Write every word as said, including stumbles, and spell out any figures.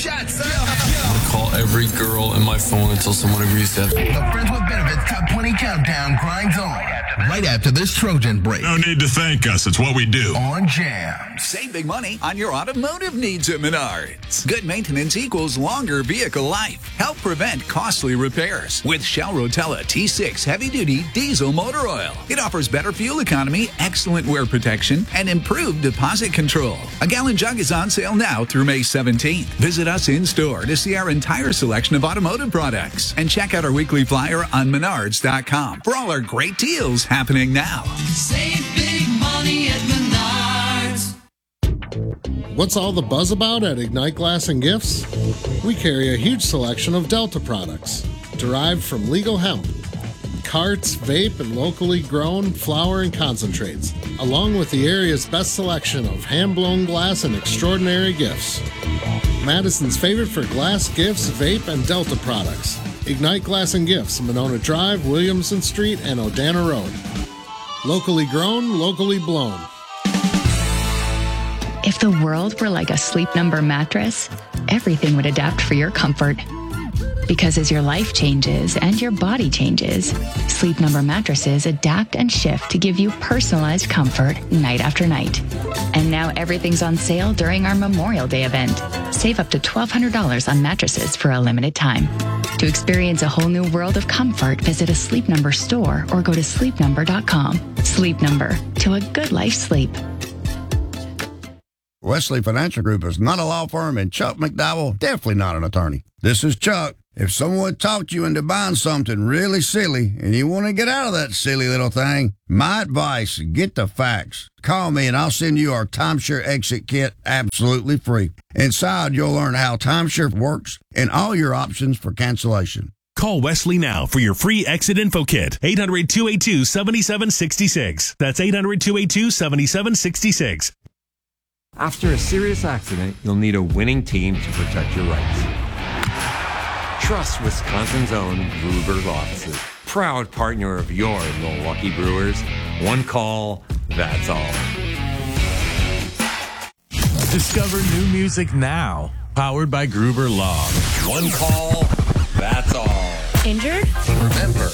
shot, son. I'm gonna call every girl in my phone until someone agrees to have The Friends with Benefits Top twenty Countdown grinds on. Right after this Trojan break. No need to thank us. It's what we do. On Jam. Save big money on your automotive needs at Menards. Good maintenance equals longer vehicle life. Help prevent costly repairs with Shell Rotella T six heavy-duty diesel motor oil. It offers better fuel economy, excellent wear protection, and improved deposit control. A gallon jug is on sale now through May seventeenth. Visit us in-store to see our entire selection of automotive products and check out our weekly flyer on menards dot com for all our great deals happening now. Save big money at Menards. What's all the buzz about at Ignite Glass and Gifts? We carry a huge selection of Delta products derived from legal hemp, carts, vape, and locally grown flower and concentrates, along with the area's best selection of hand-blown glass and extraordinary gifts. Madison's favorite for glass, gifts, vape, and Delta products. Ignite Glass and Gifts, Monona Drive, Williamson Street, and Odana Road. Locally grown, locally blown. If the world were like a Sleep Number mattress, everything would adapt for your comfort. Because as your life changes and your body changes, Sleep Number mattresses adapt and shift to give you personalized comfort night after night. And now everything's on sale during our Memorial Day event. Save up to twelve hundred dollars on mattresses for a limited time. To experience a whole new world of comfort, visit a Sleep Number store or go to sleep number dot com. Sleep Number, to a good life sleep. Wesley Financial Group is not a law firm, and Chuck McDowell, definitely not an attorney. This is Chuck. If someone talked you into buying something really silly and you want to get out of that silly little thing, my advice, get the facts. Call me and I'll send you our timeshare exit kit absolutely free. Inside, you'll learn how timeshare works and all your options for cancellation. Call Wesley now for your free exit info kit. eight hundred, two eight two, seven seven six six. That's eight hundred, two eight two, seven seven six six. After a serious accident, you'll need a winning team to protect your rights. Trust Wisconsin's own Gruber Law Offices. Proud partner of your Milwaukee Brewers. One call, that's all. Discover new music now. Powered by Gruber Law. One call, that's all. Injured? Remember,